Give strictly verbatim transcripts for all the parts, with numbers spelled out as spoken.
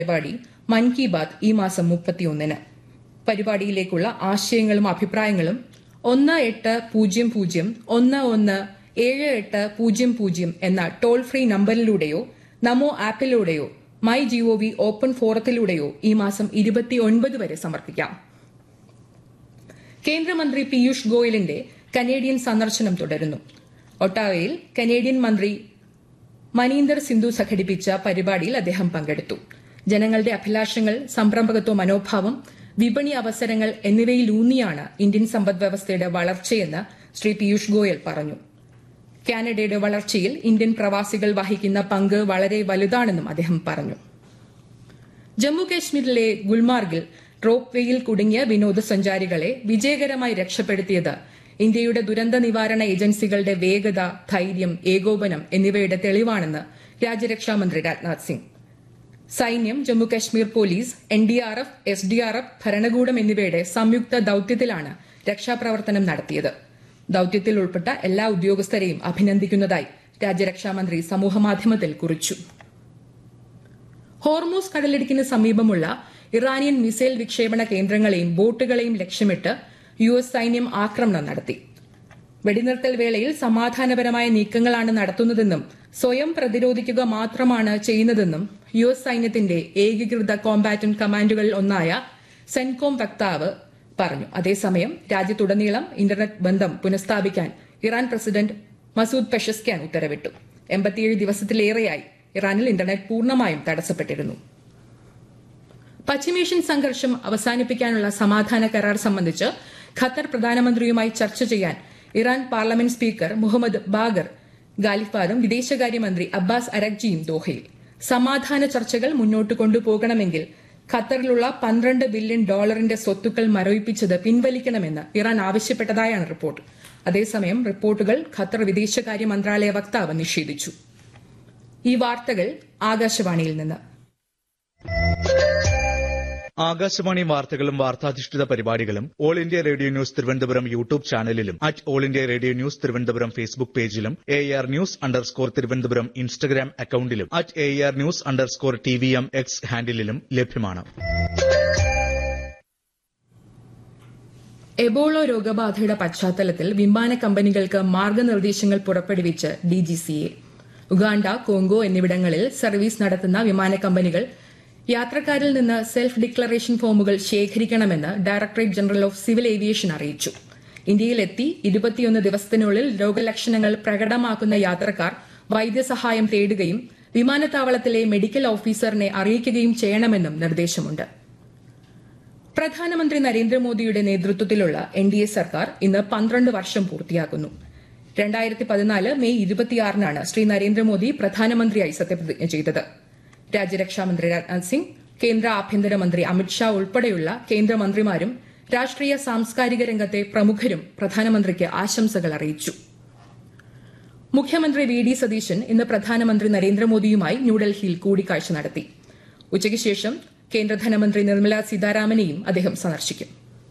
പരിപാടി മൻ കി ബാത് ഈ മാസം മുപ്പത്തിയൊന്നിന്. പരിപാടിയിലേക്കുള്ള ആശയങ്ങളും അഭിപ്രായങ്ങളും ഒന്ന് എട്ട് പൂജ്യം പൂജ്യം ഒന്ന് ഒന്ന് ഏഴ് എട്ട് പൂജ്യം പൂജ്യം എന്ന toll free നമ്പറിലൂടെയോ Namo ആപ്പിലൂടെയോ my G O V open ഫോറത്തിലൂടെയോ ഈ മാസം ഇരുപത്തിയൊൻപത് വരെ സമർപ്പിക്കാം. കേന്ദ്രമന്ത്രി പീയൂഷ് ഗോയലിന്റെ കനേഡിയൻ സന്ദർശനം തുടരുന്നു. ഒട്ടാവയിൽ കനേഡിയൻ മന്ത്രി മനീന്ദർ സിന്ധു സംഘടിപ്പിച്ച പരിപാടിയിൽ അദ്ദേഹം പങ്കെടുത്തു. ജനങ്ങളുടെ അഭിലാഷങ്ങൾ, സംരംഭകത്വ മനോഭാവം, വിപണി അവസരങ്ങൾ എന്നിവയിലൂന്നിയാണ് ഇന്ത്യൻ സമ്പദ്വ്യവസ്ഥയുടെ വളർച്ചയെന്ന് ശ്രീ പീയൂഷ് ഗോയൽ പറഞ്ഞു. കാനഡയുടെ വളർച്ചയിൽ ഇന്ത്യൻ പ്രവാസികൾ വഹിക്കുന്ന പങ്ക് വളരെ വലുതാണെന്നും അദ്ദേഹം പറഞ്ഞു. ജമ്മുകശ്മീരിലെ ഗുൽമാർഗിൽ റോപ്പ് വേയിൽ കുടുങ്ങിയ വിനോദസഞ്ചാരികളെ വിജയകരമായി രക്ഷപ്പെടുത്തിയത് ഇന്ത്യയുടെ ദുരന്ത നിവാരണ ഏജൻസികളുടെ വേഗത, ധൈര്യം, ഏകോപനം എന്നിവയുടെ തെളിവാണെന്ന് രാജ്യരക്ഷാമന്ത്രി രാജ്നാഥ് സിംഗ്. സൈന്യം, Jammu Kashmir police, N D R F, S D R F, ഭരണകൂടം എന്നിവയുടെ സംയുക്ത ദൌത്യത്തിലാണ് രക്ഷാപ്രവർത്തനം നടത്തിയത്. ദൌത്യത്തിൽ ഉൾപ്പെട്ട എല്ലാ ഉദ്യോഗസ്ഥരെയും അഭിനന്ദിക്കുന്നതായി രാജ്യരക്ഷാമന്ത്രി സമൂഹമാധ്യമത്തിൽ കുറിച്ചു. ഹോർമൂസ് കടലിടുക്കിന് സമീപമുള്ള ഇറാനിയൻ മിസൈൽ വിക്ഷേപണ കേന്ദ്രങ്ങളെയും ബോട്ടുകളെയും ലക്ഷ്യമിട്ട് യു എസ് സൈന്യം ആക്രമണം നടത്തി. വെടിനിർത്തൽ വേളയിൽ സമാധാനപരമായ നീക്കങ്ങളാണ് നടത്തുന്നതെന്നും സ്വയം പ്രതിരോധിക്കുക മാത്രമാണ് ചെയ്യുന്നതെന്നും യു എസ് സൈന്യത്തിന്റെ ഏകീകൃത കോംബാറ്റന്റ് കമാൻഡുകളിൽ ഒന്നായ സെൻകോം വക്താവ് പറഞ്ഞു. അതേസമയം രാജ്യത്തുടനീളം ഇന്റർനെറ്റ് ബന്ധം പുനഃസ്ഥാപിക്കാൻ ഇറാൻ പ്രസിഡന്റ് മസൂദ് പെഷസ്ക്യാൻ ഉത്തരവിട്ടു. എൺപത്തിയേഴ് ദിവസത്തിലേറെയായി ഇറാനിൽ ഇന്റർനെറ്റ് പൂർണ്ണമായും തടസ്സപ്പെട്ടിരുന്നു. പശ്ചിമേഷ്യൻ സംഘർഷം അവസാനിപ്പിക്കാനുള്ള സമാധാന കരാർ സംബന്ധിച്ച് ഖത്തർ പ്രധാനമന്ത്രിയുമായി ചർച്ച ചെയ്യാൻ Iran parliament speaker Mohammad Bagher ഗാലിഫാദും വിദേശകാര്യമന്ത്രി അബ്ബാസ് അരഗ്ജിയും ദോഹയിൽ. സമാധാന ചർച്ചകൾ മുന്നോട്ട് കൊണ്ടുപോകണമെങ്കിൽ ഖത്തറിലുള്ള പന്ത്രണ്ട് ബില്യൺ ഡോളറിന്റെ സ്വത്തുക്കൾ മരവിപ്പിച്ചത് പിൻവലിക്കണമെന്ന് ഇറാൻ ആവശ്യപ്പെട്ടതായാണ് റിപ്പോർട്ട്. അതേസമയം റിപ്പോർട്ടുകൾ ഖത്തർ വിദേശകാര്യ മന്ത്രാലയ വക്താവ് നിഷേധിച്ചു. ഈ വാർത്തകൾ ആകാശവാണിയിൽ നിന്ന്. ആകാശവാണി വാർത്തകളും വാർത്താധിഷ്ഠിത പരിപാടികളും all India radio news Thiruvananthapuram YouTube ചാനലിലും at all India radio news Thiruvananthapuram Facebook പേജിലും A R news underscore Thiruvananthapuram Instagram അക്കൌണ്ടിലും at A R news underscore T V M X ഹാൻഡിലും ലഭ്യമാണ്. എബോള രോഗബാധയുടെ പശ്ചാത്തലത്തിൽ വിമാന കമ്പനികൾക്ക് മാർഗനിർദ്ദേശങ്ങൾ പുറപ്പെടുവിച്ച് D G C A. Uganda, Congo എന്നിവിടങ്ങളിൽ സർവീസ് നടത്തുന്ന വിമാന കമ്പനികൾ യാത്രക്കാരിൽ നിന്ന് സെൽഫ് ഡിക്ലറേഷൻ ഫോമുകൾ ശേഖരിക്കണമെന്ന് directorate general of civil aviation അറിയിച്ചു. ഇന്ത്യയിലെത്തി ഇരുപത്തിയൊന്ന് ദിവസത്തിനുള്ളിൽ രോഗലക്ഷണങ്ങൾ പ്രകടമാക്കുന്ന യാത്രക്കാർ വൈദ്യസഹായം തേടുകയും വിമാനത്താവളത്തിലെ മെഡിക്കൽ ഓഫീസറിനെ അറിയിക്കുകയും ചെയ്യണമെന്നും നിർദ്ദേശമുണ്ട്. പ്രധാനമന്ത്രി നരേന്ദ്രമോദിയുടെ നേതൃത്വത്തിലുള്ള എൻ ഡി എ സർക്കാർ ഇന്ന് പന്ത്രണ്ട് വർഷം പൂർത്തിയാക്കുന്നു. രണ്ടായിരത്തി പതിനാല് മെയ് ഇരുപത്തിയാറിനാണ് ശ്രീ നരേന്ദ്രമോദി പ്രധാനമന്ത്രിയായി സത്യപ്രതിജ്ഞ ചെയ്തത്. രാജ്യരക്ഷാമന്ത്രി രാജ്നാഥ് സിംഗ്, കേന്ദ്ര ആഭ്യന്തരമന്ത്രി അമിത്ഷാ ഉൾപ്പെടെയുള്ള കേന്ദ്രമന്ത്രിമാരും രാഷ്ട്രീയ സാംസ്കാരിക രംഗത്തെ പ്രമുഖരും പ്രധാനമന്ത്രിക്ക് ആശംസകൾ അറിയിച്ചു. മുഖ്യമന്ത്രി വി ഡി സതീശൻ ഇന്ന് പ്രധാനമന്ത്രി നരേന്ദ്രമോദിയുമായി ന്യൂഡൽഹിയിൽ കൂടിക്കാഴ്ച നടത്തി. ഉച്ചയ്ക്ക് ശേഷം കേന്ദ്ര ധനമന്ത്രി നിർമ്മല സീതാരാമനെയും അദ്ദേഹം സന്ദർശിക്കും.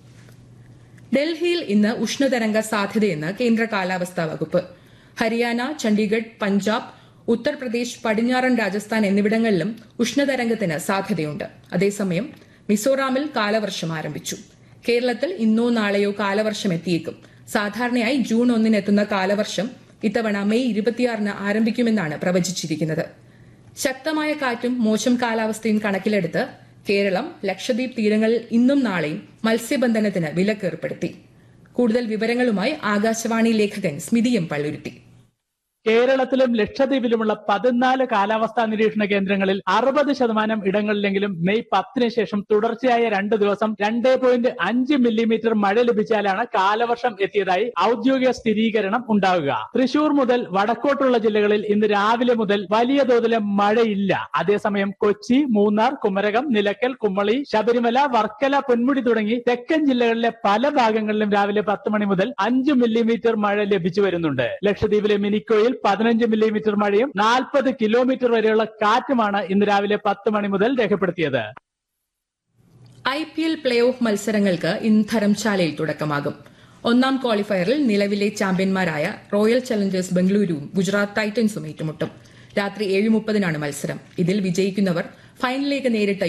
ഡൽഹിയിൽ ഇന്ന് ഉഷ്ണതരംഗ സാധ്യതയെന്ന് കേന്ദ്ര കാലാവസ്ഥാ വകുപ്പ്. ഹരിയാന, ചണ്ഡീഗഡ്, പഞ്ചാബ്, ഉത്തർപ്രദേശ്, പടിഞ്ഞാറൻ രാജസ്ഥാൻ എന്നിവിടങ്ങളിലും ഉഷ്ണതരംഗത്തിന് സാധ്യതയുണ്ട്. അതേസമയം മിസോറാമിൽ കാലവർഷം ആരംഭിച്ചു. കേരളത്തിൽ ഇന്നോ നാളെയോ കാലവർഷം എത്തിയേക്കും. സാധാരണയായി ജൂൺ ഒന്നിന് എത്തുന്ന കാലവർഷം ഇത്തവണ മെയ് ഇരുപത്തിയാറിന് ആരംഭിക്കുമെന്നാണ് പ്രവചിച്ചിരിക്കുന്നത്. ശക്തമായ കാറ്റും മോശം കാലാവസ്ഥയും കണക്കിലെടുത്ത് കേരളം, ലക്ഷദ്വീപ് തീരങ്ങളിൽ ഇന്നും നാളെയും മത്സ്യബന്ധനത്തിന് വിലക്കേർപ്പെടുത്തി. കൂടുതൽ വിവരങ്ങളുമായി ആകാശവാണി ലേഖകൻ സ്മിതിയും പള്ളുരുത്തി. കേരളത്തിലും ലക്ഷദ്വീപിലുമുള്ള പതിനാല് കാലാവസ്ഥാ നിരീക്ഷണ കേന്ദ്രങ്ങളിൽ അറുപത് ശതമാനം ഇടങ്ങളിലെങ്കിലും മെയ് പത്തിന് ശേഷം തുടർച്ചയായ രണ്ട് ദിവസം രണ്ടേ പോയിന്റ് അഞ്ച് മില്ലിമീറ്റർ മഴ ലഭിച്ചാലാണ് കാലവർഷം എത്തിയതായി ഔദ്യോഗിക സ്ഥിരീകരണം ഉണ്ടാവുക. തൃശൂർ മുതൽ വടക്കോട്ടുള്ള ജില്ലകളിൽ ഇന്ന് രാവിലെ മുതൽ വലിയ തോതിലെ മഴയില്ല. അതേസമയം കൊച്ചി, മൂന്നാർ, കുമരകം, നിലയ്ക്കൽ, കുമ്മളി, ശബരിമല, വർക്കല, പൊന്മുടി തുടങ്ങി തെക്കൻ ജില്ലകളിലെ പല ഭാഗങ്ങളിലും രാവിലെ പത്ത് മണി മുതൽ അഞ്ച് മില്ലിമീറ്റർ മഴ ലഭിച്ചു വരുന്നുണ്ട്. ലക്ഷദ്വീപിലെ മിനിക്കോയിൽ പതിനഞ്ച് മില്ലിമീറ്റർ മഴയും നാൽപ്പത് കിലോമീറ്റർ വരെയുള്ള കാറ്റുമാണ് ഇന്ന് രാവിലെ പത്ത് മണി മുതൽ രേഖപ്പെടുത്തിയത്. I P L play off മത്സരങ്ങൾക്ക് ഇന്ന് ധരംശാലയിൽ തുടക്കമാകും. ഒന്നാം ക്വാളിഫയറിൽ നിലവിലെ ചാമ്പ്യന്മാരായ റോയൽ ചലഞ്ചേഴ്സ് ബംഗളൂരുവും ഗുജറാത്ത് ടൈറ്റൻസും ഏറ്റുമുട്ടും. രാത്രി ഏഴ് മുപ്പതിനാണ് മത്സരം. ഇതിൽ വിജയിക്കുന്നവർ ഫൈനലിലേക്ക് നേരിട്ട